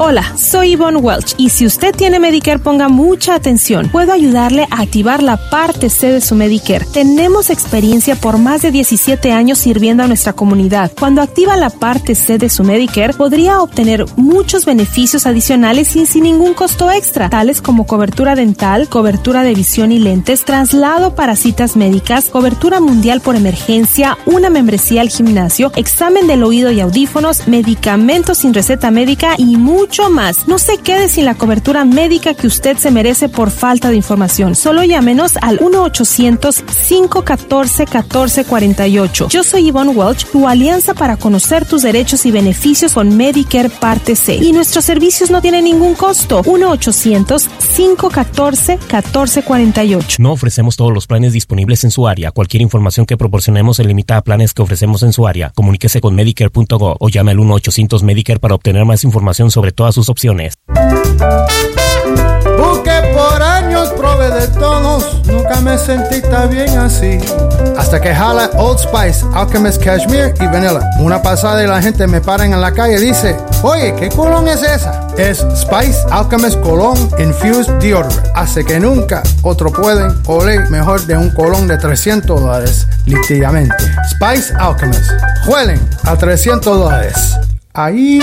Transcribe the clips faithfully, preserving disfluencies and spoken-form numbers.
Hola, soy Yvonne Welch y si usted tiene Medicare, ponga mucha atención. Puedo ayudarle a activar la parte C de su Medicare. Tenemos experiencia por más de diecisiete años sirviendo a nuestra comunidad. Cuando activa la parte C de su Medicare, podría obtener muchos beneficios adicionales y sin ningún costo extra, tales como cobertura dental, cobertura de visión y lentes, traslado para citas médicas, cobertura mundial por emergencia, una membresía al gimnasio, examen del oído y audífonos, medicamentos sin receta médica y mucho más. No se quede sin la cobertura médica que usted se merece por falta de información. Solo llámenos al uno ochocientos, cinco uno cuatro, uno cuatro cuatro ocho. Yo soy Yvonne Welch, tu alianza para conocer tus derechos y beneficios con Medicare Parte C. Y nuestros servicios no tienen ningún costo. uno ochocientos, cinco uno cuatro, uno cuatro cuatro ocho. No ofrecemos todos los planes disponibles en su área. Cualquier información que proporcionemos se limita a planes que ofrecemos en su área. Comuníquese con Medicare punto gov o llame al uno ochocientos Medicare para obtener más información sobre todas sus opciones. Busqué por años, probé de todos, nunca me sentí tan bien así. Hasta que jala Old Spice, Alchemist Cashmere y Vanilla. Una pasada y la gente me para en la calle y dice, oye, ¿qué colón es esa? Es Spice Alchemist Cologne Infused Deodorant. Hace que nunca otro pueden oler mejor de un colón de trescientos dólares, literalmente. Spice Alchemist. Huelen a trescientos dólares. Ahí...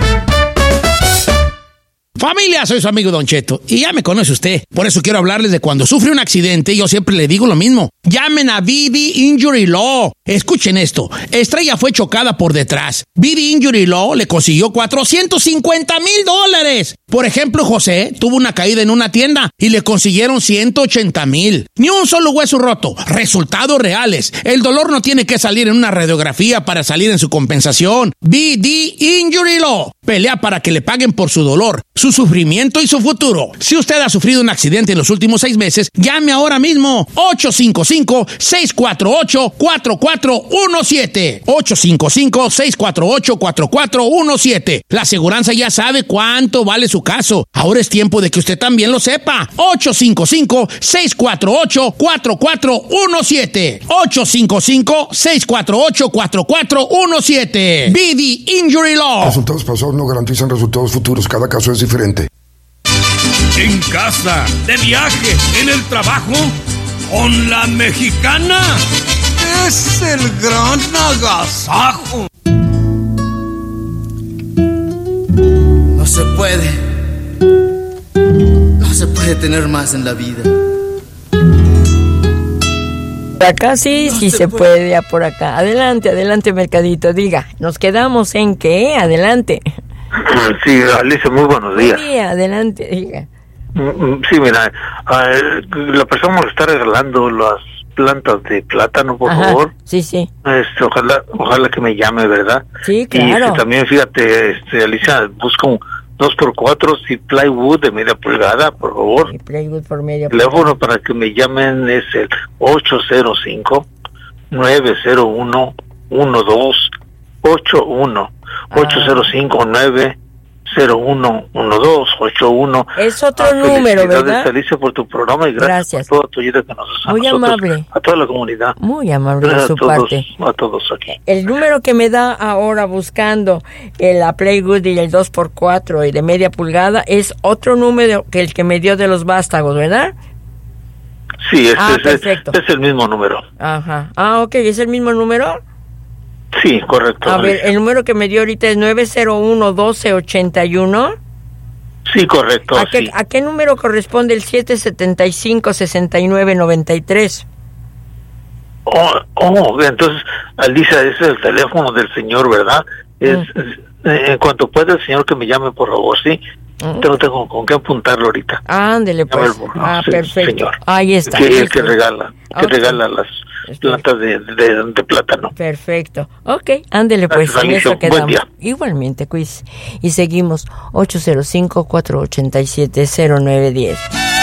Familia, soy su amigo Don Cheto y ya me conoce usted. Por eso quiero hablarles de cuando sufre un accidente. Yo siempre le digo lo mismo. Llamen a V D Injury Law. Escuchen esto. Estrella fue chocada por detrás. V D Injury Law le consiguió cuatrocientos cincuenta mil dólares. Por ejemplo, José tuvo una caída en una tienda y le consiguieron ciento ochenta mil. Ni un solo hueso roto. Resultados reales. El dolor no tiene que salir en una radiografía para salir en su compensación. V D Injury Law. Pelea para que le paguen por su dolor, su sufrimiento y su futuro. Si usted ha sufrido un accidente en los últimos seis meses, llame ahora mismo. ocho cinco cinco, seis cuatro ocho, cuatro cuatro uno siete. ocho cinco cinco, seis cuatro ocho, cuatro cuatro uno siete. La aseguranza ya sabe cuánto vale su caso. Ahora es tiempo de que usted también lo sepa. ocho cinco cinco, seis cuatro ocho, cuatro cuatro uno siete. ocho cinco cinco, seis cuatro ocho, cuatro cuatro uno siete. V D Injury Law. Resultados pasados no garantizan resultados futuros. Cada caso es diferente. En casa, de viaje, en el trabajo, con la mexicana. Es el gran agasajo. No se puede. No se puede tener más en la vida. Por acá sí, no sí se, se puede. puede, ya por acá. Adelante, adelante, Mercadito, diga. Nos quedamos en qué, adelante. Sí, Alicia, muy buenos días. Buen día, adelante, diga. Sí, mira, la persona me está regalando las plantas de plátano, por Ajá, favor. Sí, sí. Este, ojalá, ojalá que me llame, ¿verdad? Sí, claro. Y este, también, fíjate, este, Alicia, busca un dos por cuatro y plywood de media pulgada, por favor. Sí, plywood por media pulgada. El teléfono para que me llamen es el ocho cero cinco, nueve cero uno, uno dos ocho uno. ocho cero cinco, nueve cero uno, uno dos ocho uno. Es otro ah, número, ¿verdad? Alicia, por tu programa y gracias, gracias. por toda tu ayuda que nos das a Muy nosotros, amable. a toda la comunidad. Muy amable gracias de su a todos, parte. A todos aquí. El número que me da ahora buscando la Playwood y el dos por cuatro y de media pulgada es otro número que el que me dio de los vástagos, ¿verdad? Sí, este ah, es, perfecto. es el mismo número. Ajá. Ah, ok, ¿es el mismo número? Sí, correcto. A ver, el número que me dio ahorita es nueve cero uno, uno dos ocho uno. Sí, correcto. ¿A qué, sí. ¿A qué número corresponde el siete siete cinco, seis nueve nueve tres? Oh, oh, entonces, Alicia, ese es el teléfono del señor, ¿verdad? Es, mm. es en cuanto pueda el señor que me llame, por favor, ¿sí? Mm. No tengo con qué apuntarlo ahorita. Ándele, pues. Llame, ah, sí, perfecto. Señor. Ahí está. Que el que regala, que okay. regala las plantas de, de, de plátano. Perfecto. Ok, ándele pues. Gracias, en eso quedamos. Buen día. Igualmente, quiz. Y seguimos ocho cero cinco, cuatro ocho siete, cero nueve uno cero.